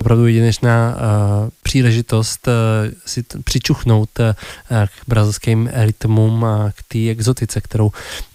opravdu jedinečná příležitost si přičuchnout k brazilským rytmům a k té exotice, kterou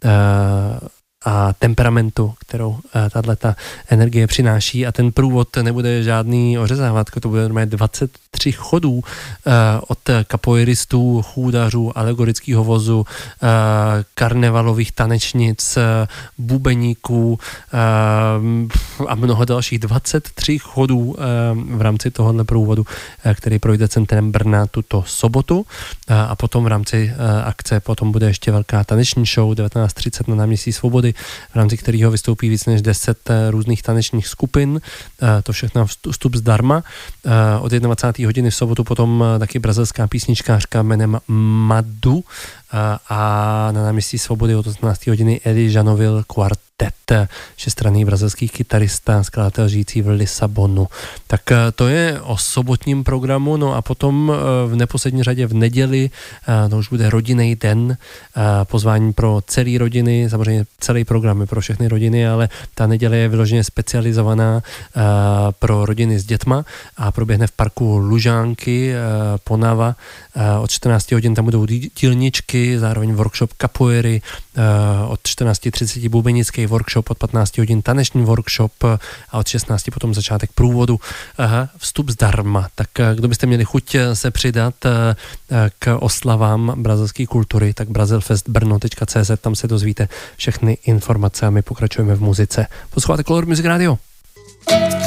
a temperamentu, kterou tato energie přináší, a ten průvod nebude žádný ořezávátko, to bude normálně 23 chodů od kapoeiristů, chůdařů, alegorického vozu, karnevalových tanečnic, bubeníků a mnoho dalších 23 chodů v rámci tohohle průvodu, který projde centrem Brna tuto sobotu, a potom v rámci akce potom bude ještě velká taneční show 19:30 na náměstí Svobody, v rámci kterého vystoupí víc než 10 různých tanečních skupin. To všechno vstup zdarma. Od 21. hodiny v sobotu potom taky brazilská písničkářka jménem Madu a na náměstí Svobody od 18. hodiny Eddie Janovil Quartet, všestranný brazilský kytarista, skladatel žijící v Lisabonu. Tak to je o sobotním programu, no a potom v neposlední řadě v neděli, to už bude rodinný den, pozvání pro celé rodiny, samozřejmě celý program je pro všechny rodiny, ale ta neděle je vyloženě specializovaná pro rodiny s dětma a proběhne v parku Lužánky, Ponava. Od 14 hodin tam budou dílničky, zároveň workshop capoeiry, od 14:30 bubenický workshop, od 15 hodin taneční workshop a od 16 potom začátek průvodu. Vstup zdarma. Tak kdo byste měli chuť se přidat k oslavám brazilské kultury, tak brazilfestbrno.cz, tam se dozvíte všechny informace a my pokračujeme v muzice. Posloucháte Color Music Radio.